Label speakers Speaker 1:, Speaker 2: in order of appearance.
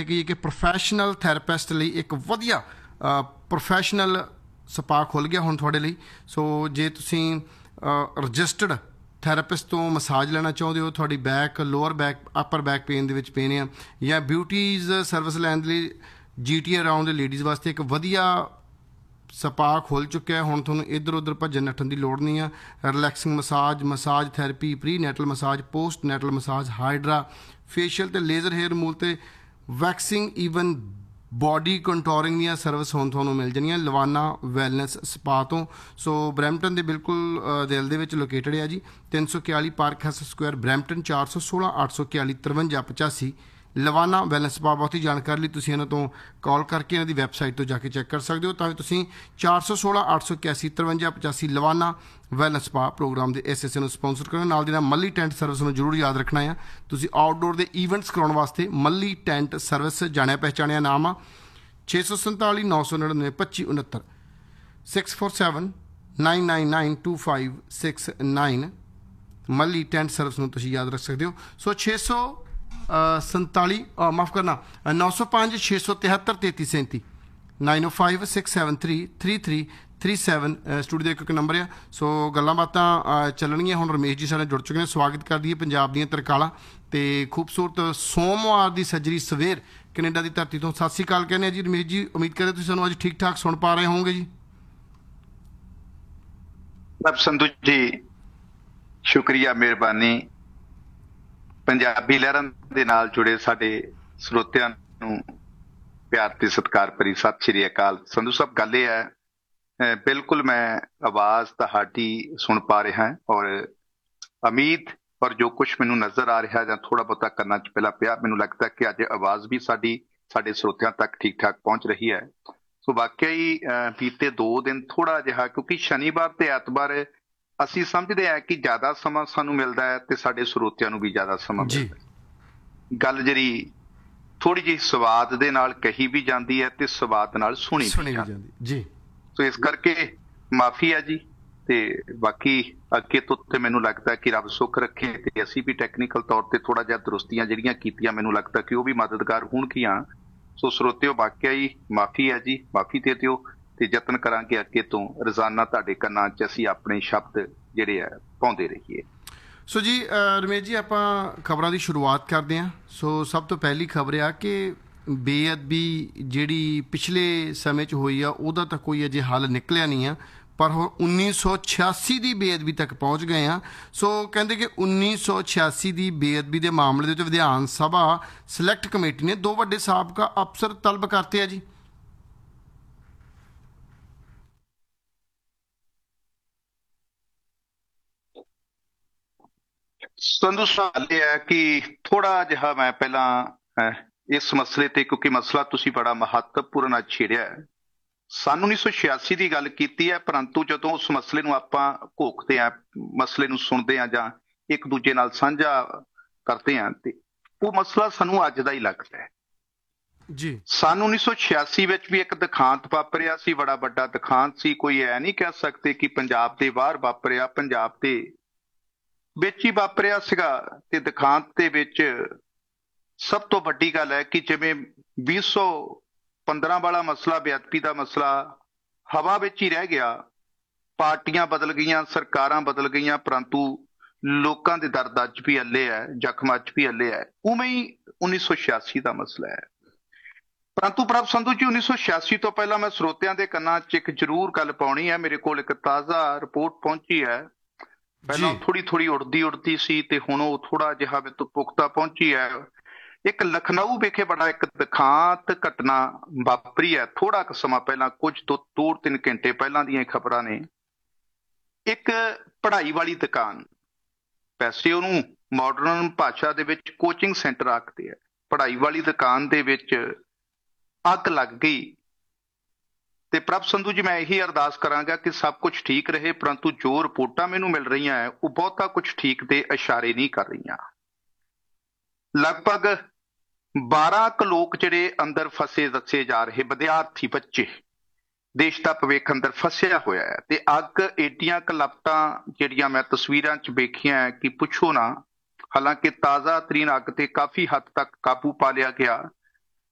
Speaker 1: ਤੇ ਕਹੀਏ ਕਿ ਪ੍ਰੋਫੈਸ਼ਨਲ ਥੈਰੇਪਿਸਟ ਲਈ ਇੱਕ ਵਧੀਆ ਪ੍ਰੋਫੈਸ਼ਨਲ ਸਪਾ ਖੁੱਲ੍ਹ ਗਿਆ ਹੁਣ ਤੁਹਾਡੇ ਲਈ। ਸੋ ਜੇ ਤੁਸੀਂ ਰਜਿਸਟਰਡ ਥੈਰੇਪਿਸਟ ਤੋਂ ਮਸਾਜ ਲੈਣਾ ਚਾਹੁੰਦੇ ਹੋ, ਤੁਹਾਡੀ ਬੈਕ, ਲੋਅਰ ਬੈਕ, ਅਪਰ ਬੈਕ ਪੇਨ ਦੇ ਵਿੱਚ ਪੇਨ ਆ, ਜਾਂ ਬਿਊਟੀਜ਼ ਸਰਵਿਸ ਲੈਣ ਦੇ ਲਈ GT ਅਰਾਊਂਡ ਲੇਡੀਜ਼ ਵਾਸਤੇ ਇੱਕ ਵਧੀਆ ਸਪਾ ਖੁੱਲ੍ਹ ਚੁੱਕਿਆ। ਹੁਣ ਤੁਹਾਨੂੰ ਇੱਧਰ ਉੱਧਰ ਭੱਜਣ ਨੱਠਣ ਦੀ ਲੋੜ ਨਹੀਂ ਆ। Relaxing massage therapy, pre ਨੈਟਲ massage, post ਨੈਟਲ massage, hydra facial ਅਤੇ ਲੇਜ਼ਰ ਹੇਅਰ ਰਿਮੂਵਲ ਅਤੇ ਵੈਕਸਿੰਗ, ਈਵਨ ਬੋਡੀ ਕੰਟੋਰਿੰਗ ਦੀਆਂ ਸਰਵਿਸ ਹੁਣ ਤੁਹਾਨੂੰ ਮਿਲ ਜਾਣੀਆਂ ਲਵਾਨਾ ਵੈਲਨੈਸ ਸਪਾ ਤੋਂ। ਸੋ ਬਰੈਂਪਟਨ ਦੇ ਬਿਲਕੁਲ ਦਿਲ ਦੇ ਵਿੱਚ ਲੋਕੇਟਡ ਆ ਜੀ। 341 park has Square, Brampton. 416 841 53 85 ਲਵਾਨਾ wellness spa. ਬਹੁਤੀ ਜਾਣਕਾਰੀ ਲਈ ਤੁਸੀਂ ਇਹਨਾਂ ਤੋਂ ਕਾਲ ਕਰਕੇ ਇਹਨਾਂ ਦੀ ਵੈਬਸਾਈਟ ਤੋਂ ਜਾ ਕੇ ਚੈੱਕ ਕਰ ਸਕਦੇ ਹੋ। ਤਾਂ ਤੁਸੀਂ 416 881 53 85 ਲਵਾਨਾ ਵੈਲਨੈਸ ਸਪਾ ਪ੍ਰੋਗਰਾਮ ਦੇ ਇਸ ਹਿੱਸੇ ਨੂੰ ਸਪੋਂਸਰ ਕਰੋ। ਨਾਲ ਦੀ ਨਾਲ ਮੱਲੀ ਟੈਂਟ ਸਰਵਿਸ ਨੂੰ ਜ਼ਰੂਰ ਯਾਦ ਰੱਖਣਾ ਆ। ਤੁਸੀਂ ਆਊਟਡੋਰ ਦੇ ਈਵੈਂਟਸ ਕਰਾਉਣ ਵਾਸਤੇ ਮੱਲੀ ਟੈਂਟ ਸਰਵਿਸ ਜਾਣਿਆ ਪਹਿਚਾਣਿਆ ਨਾਮ ਆ। 647 999 2569 647 999 2569 ਮੱਲੀ ਟੈਂਟ ਸਰਵਿਸ ਨੂੰ ਤੁਸੀਂ ਯਾਦ ਰੱਖ ਸਕਦੇ ਹੋ। ਸੋ 647 ਮਾਫ ਕਰਨਾ 905 673 3337 905 673 3337 ਸਟੂਡੀਓ ਦਾ ਇੱਕ ਨੰਬਰ ਆ। ਸੋ ਗੱਲਾਂ ਬਾਤਾਂ ਚੱਲਣਗੀਆਂ। ਹੁਣ ਰਮੇਸ਼ ਜੀ ਸਾਡੇ ਜੁੜ ਚੁੱਕੇ ਨੇ। ਸਵਾਗਤ ਕਰਦੀ ਹੈ ਪੰਜਾਬ ਦੀਆਂ ਤਰਕਾਲਾਂ ਅਤੇ ਖੂਬਸੂਰਤ ਸੋਮਵਾਰ ਦੀ ਸੱਜਰੀ ਸਵੇਰ ਕੈਨੇਡਾ ਦੀ ਧਰਤੀ ਤੋਂ। ਸਤਿ ਸ਼੍ਰੀ ਅਕਾਲ ਕਹਿੰਦੇ ਆ ਜੀ ਰਮੇਸ਼ ਜੀ। ਉਮੀਦ ਕਰਦੇ ਤੁਸੀਂ ਸਾਨੂੰ ਅੱਜ ਠੀਕ ਠਾਕ ਸੁਣ ਪਾ ਰਹੇ ਹੋਵੋਗੇ ਜੀ।
Speaker 2: ਸੰਧੂ ਜੀ ਸ਼ੁਕਰੀਆ, ਮਿਹਰਬਾਨੀ। ਪੰਜਾਬੀ ਲਹਿਰਾਂ ਦੇ ਨਾਲ ਜੁੜੇ ਸਾਡੇ ਸਰੋਤਿਆਂ ਨੂੰ ਪਿਆਰ ਤੇ ਸਤਿਕਾਰ ਭਰੀ ਸਤਿ ਸ਼੍ਰੀ ਅਕਾਲ। ਸੰਧੂ ਸਾਹਿਬ, ਗੱਲ ਇਹ ਹੈ, ਬਿਲਕੁਲ ਮੈਂ ਆਵਾਜ਼ ਤੁਹਾਡੀ ਸੁਣ ਪਾ ਰਿਹਾ ਔਰ ਉਮੀਦ ਔਰ ਜੋ ਕੁਛ ਮੈਨੂੰ ਨਜ਼ਰ ਆ ਰਿਹਾ ਜਾਂ ਥੋੜਾ ਬਹੁਤਾ ਕੰਨਾਂ 'ਚ ਪਹਿਲਾਂ ਪਿਆ, ਮੈਨੂੰ ਲੱਗਦਾ ਕਿ ਅੱਜ ਆਵਾਜ਼ ਵੀ ਸਾਡੀ ਸਾਡੇ ਸਰੋਤਿਆਂ ਤੱਕ ਠੀਕ ਠਾਕ ਪਹੁੰਚ ਰਹੀ ਹੈ। ਸੋ ਵਾਕਿਆ ਹੀ ਬੀਤੇ 2 ਦਿਨ ਥੋੜਾ ਜਿਹਾ, ਕਿਉਂਕਿ ਸ਼ਨੀਵਾਰ ਤੇ ਐਤਵਾਰ ਅਸੀਂ ਸਮਝਦੇ ਹਾਂ ਕਿ ਜ਼ਿਆਦਾ ਸਮਾਂ ਸਾਨੂੰ ਮਿਲਦਾ ਹੈ ਤੇ ਸਾਡੇ ਸਰੋਤਿਆਂ ਨੂੰ ਵੀ ਜ਼ਿਆਦਾ ਸਮਾਂ ਮਿਲਦਾ ਹੈ। ਗੱਲ ਜਿਹੜੀ ਥੋੜੀ ਜਿਹੀ ਸਵਾਦ ਦੇ ਨਾਲ ਕਹੀ ਵੀ ਜਾਂਦੀ ਹੈ ਤੇ ਸਵਾਦ ਨਾਲ ਸੁਣੀ ਵੀ ਜਾਂਦੀ ਜੀ। ਸੋ ਇਸ ਕਰਕੇ ਮਾਫੀ ਹੈ ਜੀ। ਤੇ ਬਾਕੀ ਅੱਗੇ ਤੋਂ ਤੇ ਮੈਨੂੰ ਲੱਗਦਾ ਕਿ ਰੱਬ ਸੁੱਖ ਰੱਖੇ ਤੇ ਅਸੀਂ ਵੀ ਟੈਕਨੀਕਲ ਤੌਰ ਤੇ ਥੋੜਾ ਜਿਹਾ ਦਰੁਸਤੀਆਂ ਜਿਹੜੀਆਂ ਕੀਤੀਆਂ, ਮੈਨੂੰ ਲੱਗਦਾ ਕਿ ਉਹ ਵੀ ਮਦਦਗਾਰ ਹੋਣਗੀਆਂ। ਸੋ ਸਰੋਤਿਓ, ਵਾਕਿਆ ਹੀ ਮਾਫੀ ਹੈ ਜੀ, ਮਾਫੀ ਦੇ ਦਿਓ ਤੇ ਯਤਨ ਕਰਾਂਗੇ ਅੱਗੇ ਤੋਂ ਰੋਜ਼ਾਨਾ ਤੁਹਾਡੇ ਕੰਨਾਂ 'ਚ ਅਸੀਂ ਆਪਣੇ ਸ਼ਬਦ ਜਿਹੜੇ ਆ ਪਾਉਂਦੇ ਰਹੀਏ।
Speaker 1: ਸੋ ਜੀ ਰਮੇਸ਼ ਜੀ, ਆਪਾਂ ਖਬਰਾਂ ਦੀ ਸ਼ੁਰੂਆਤ ਕਰਦੇ ਹਾਂ। ਸੋ ਸਭ ਤੋਂ ਪਹਿਲੀ ਖਬਰ ਆ ਕਿ ਬੇਅਦਬੀ ਜਿਹੜੀ ਪਿਛਲੇ ਸਮੇਂ 'ਚ ਹੋਈ ਆ ਉਹਦਾ ਤਾਂ ਕੋਈ ਅਜੇ ਹੱਲ ਨਿਕਲਿਆ ਨਹੀਂ ਆ, ਪਰ ਹੁਣ 1986 ਦੀ ਬੇਅਦਬੀ ਤੱਕ ਪਹੁੰਚ ਗਏ ਆ। ਸੋ ਕਹਿੰਦੇ ਕਿ 1986 ਦੀ ਬੇਅਦਬੀ ਦੇ ਮਾਮਲੇ ਦੇ ਵਿੱਚ ਵਿਧਾਨ ਸਭਾ ਸਿਲੈਕਟ ਕਮੇਟੀ ਨੇ 2 ਵੱਡੇ ਸਾਬਕਾ ਅਫਸਰ ਤਲਬ ਕਰਤੇ ਆ ਜੀ।
Speaker 2: ਸੰਧੂ ਸਵਾਲ ਇਹ ਹੈ ਕਿ ਥੋੜਾ ਜਿਹਾ ਮੈਂ ਪਹਿਲਾਂ ਇਸ ਮਸਲੇ ਤੇ, ਕਿਉਂਕਿ ਮਸਲਾ ਤੁਸੀਂ ਬੜਾ ਮਹੱਤਵਪੂਰਨ ਅੱਜ ਛੇੜਿਆ ਹੈ। ਸੰਨ 1986 ਦੀ ਗੱਲ ਕੀਤੀ ਹੈ, ਪਰੰਤੂ ਜਦੋਂ ਉਸ ਮਸਲੇ ਨੂੰ ਆਪਾਂ ਘੋਖਦੇ ਹਾਂ, ਮਸਲੇ ਨੂੰ ਸੁਣਦੇ ਹਾਂ ਜਾਂ ਇੱਕ ਦੂਜੇ ਨਾਲ ਸਾਂਝਾ ਕਰਦੇ ਹਾਂ, ਤੇ ਉਹ ਮਸਲਾ ਸਾਨੂੰ ਅੱਜ ਦਾ ਹੀ ਲੱਗਦਾ ਹੈ
Speaker 1: ਜੀ।
Speaker 2: ਸੰਨ 1986 ਵਿੱਚ ਵੀ ਇੱਕ ਦਿਖਾਂਤ ਵਾਪਰਿਆ ਸੀ, ਬੜਾ ਵੱਡਾ ਦਿਖਾਂਤ ਸੀ। ਕੋਈ ਇਹ ਨਹੀਂ ਕਹਿ ਸਕਦੇ ਕਿ ਪੰਜਾਬ ਦੇ ਬਾਹਰ ਵਾਪਰਿਆ, ਪੰਜਾਬ ਦੇ ਵਿੱਚ ਹੀ ਵਾਪਰਿਆ ਸੀਗਾ। ਤੇ ਦਿਖਾਂਤ ਦੇ ਵਿੱਚ ਸਭ ਤੋਂ ਵੱਡੀ ਗੱਲ ਹੈ ਕਿ ਜਿਵੇਂ 2015 ਵਾਲਾ ਮਸਲਾ, ਬੇਅਦਬੀ ਦਾ ਮਸਲਾ ਹਵਾ ਵਿੱਚ ਹੀ ਰਹਿ ਗਿਆ, ਪਾਰਟੀਆਂ ਬਦਲ ਗਈਆਂ, ਸਰਕਾਰਾਂ ਬਦਲ ਗਈਆਂ, ਪਰੰਤੂ ਲੋਕਾਂ ਦੇ ਦਰਦ ਅੱਜ ਵੀ ਹੱਲੇ ਹੈ, ਜ਼ਖਮ ਅੱਜ ਵੀ ਹੱਲੇ ਹੈ। ਉਵੇਂ ਹੀ 1986 ਦਾ ਮਸਲਾ ਹੈ। ਪਰੰਤੂ ਪ੍ਰਭ ਸੰਧੂ ਜੀ, 1986 ਤੋਂ ਪਹਿਲਾਂ ਮੈਂ ਸਰੋਤਿਆਂ ਦੇ ਕੰਨਾਂ 'ਚ ਇੱਕ ਜ਼ਰੂਰ ਗੱਲ ਪਾਉਣੀ ਹੈ। ਮੇਰੇ ਕੋਲ ਇੱਕ ਤਾਜ਼ਾ ਰਿਪੋਰਟ ਪਹੁੰਚੀ ਹੈ। ਪਹਿਲਾਂ ਥੋੜੀ ਉੜਦੀ ਸੀ ਤੇ ਹੁਣ ਉਹ ਥੋੜਾ ਜਿਹਾ ਪੁਖਤਾ ਪਹੁੰਚੀ ਹੈ। ਇੱਕ ਲਖਨਊ ਵਿਖੇ ਬੜਾ ਇੱਕ ਦਿਖਾਂਤ ਘਟਨਾ ਵਾਪਰੀ ਹੈ ਥੋੜਾ ਕੁ ਸਮਾਂ ਪਹਿਲਾਂ, ਕੁਝ ਤੋਂ 2-3 ਘੰਟੇ ਪਹਿਲਾਂ ਦੀਆਂ ਖਬਰਾਂ ਨੇ। ਇੱਕ ਪੜ੍ਹਾਈ ਵਾਲੀ ਦੁਕਾਨ, ਵੈਸੇ ਉਹਨੂੰ ਮਾਡਰਨ ਭਾਸ਼ਾ ਦੇ ਵਿੱਚ ਕੋਚਿੰਗ ਸੈਂਟਰ ਆਖਦੇ ਆ, ਪੜ੍ਹਾਈ ਵਾਲੀ ਦੁਕਾਨ ਦੇ ਵਿੱਚ ਅੱਗ ਲੱਗ ਗਈ। ਤੇ ਪ੍ਰਭ ਸੰਧੂ ਜੀ, ਮੈਂ ਇਹੀ ਅਰਦਾਸ ਕਰਾਂਗਾ ਕਿ ਸਭ ਕੁਝ ਠੀਕ ਰਹੇ, ਪਰੰਤੂ ਜੋ ਰਿਪੋਰਟਾਂ ਮੈਨੂੰ ਮਿਲ ਰਹੀਆਂ ਹੈ ਉਹ ਬਹੁਤਾ ਕੁਝ ਠੀਕ ਦੇ ਇਸ਼ਾਰੇ ਨਹੀਂ ਕਰ ਰਹੀਆਂ। ਲਗਭਗ 12 ਕੁ ਲੋਕ ਜਿਹੜੇ ਅੰਦਰ ਫਸੇ ਦੱਸੇ ਜਾ ਰਹੇ, ਵਿਦਿਆਰਥੀ ਬੱਚੇ, ਦੇਸ਼ ਦਾ ਭਵਿੱਖ ਅੰਦਰ ਫਸਿਆ ਹੋਇਆ ਹੈ। ਤੇ ਅੱਗ ਏਡੀਆਂ ਕੁ ਲਪਟਾਂ ਜਿਹੜੀਆਂ ਮੈਂ ਤਸਵੀਰਾਂ 'ਚ ਵੇਖੀਆਂ ਕਿ ਪੁੱਛੋ ਨਾ। ਹਾਲਾਂਕਿ ਤਾਜ਼ਾ ਤਰੀਨ ਅੱਗ ਤੇ ਕਾਫੀ ਹੱਦ ਤੱਕ ਕਾਬੂ ਪਾ ਲਿਆ ਗਿਆ,